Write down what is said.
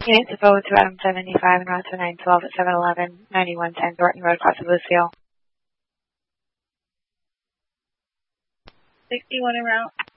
Unit to forward to Adam 75 and route to 912 at 711 9110 Thornton Road, Cross of Lucille. 61 en route.